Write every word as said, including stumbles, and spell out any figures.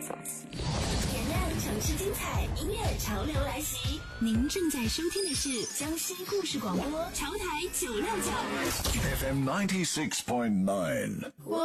点亮城市精彩，音乐潮流来袭。您正在收听的是江西故事广播潮台九六九 F M ninety six point nine。